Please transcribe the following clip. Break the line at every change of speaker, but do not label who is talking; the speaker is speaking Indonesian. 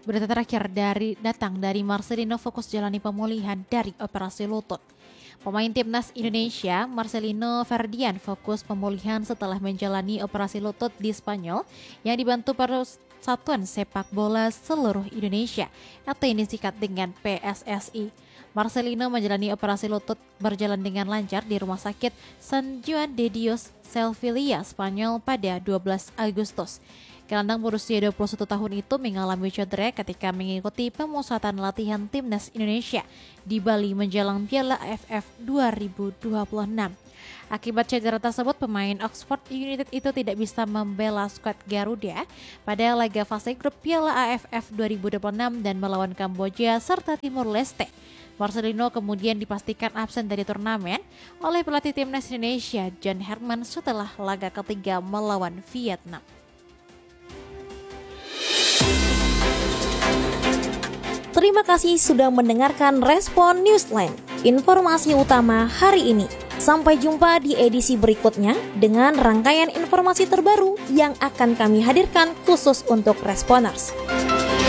Berita terakhir datang dari Marcelino fokus jalani pemulihan dari operasi lutut. Pemain timnas Indonesia, Marcelino Ferdian, fokus pemulihan setelah menjalani operasi lutut di Spanyol yang dibantu Persatuan Sepak Bola Seluruh Indonesia atau yang disingkat dengan PSSI. Marcelino menjalani operasi lutut berjalan dengan lancar di Rumah Sakit San Juan de Dios, Sevilla, Spanyol pada 12 Agustus. Gelandang berusia 21 tahun itu mengalami cedera ketika mengikuti pemusatan latihan timnas Indonesia di Bali menjelang Piala AFF 2026. Akibat cedera tersebut, pemain Oxford United itu tidak bisa membela skuad Garuda pada laga fase grup Piala AFF 2026 dan melawan Kamboja serta Timur Leste. Marcelino kemudian dipastikan absen dari turnamen oleh pelatih timnas Indonesia John Herman setelah laga ketiga melawan Vietnam.
Terima kasih sudah mendengarkan Respon Newsline, informasi utama hari ini. Sampai jumpa di edisi berikutnya dengan rangkaian informasi terbaru yang akan kami hadirkan khusus untuk Responers.